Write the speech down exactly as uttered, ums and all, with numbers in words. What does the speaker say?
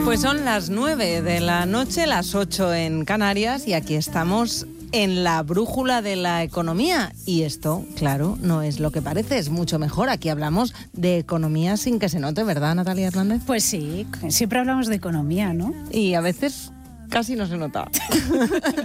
Pues son las nueve de la noche, las ocho en Canarias, y aquí estamos en la brújula de la economía. Y esto, claro, no es lo que parece, es mucho mejor. Aquí hablamos de economía sin que se note, ¿verdad, Natalia Hernández? Pues sí, siempre hablamos de economía, ¿no? Y a veces casi no se nota.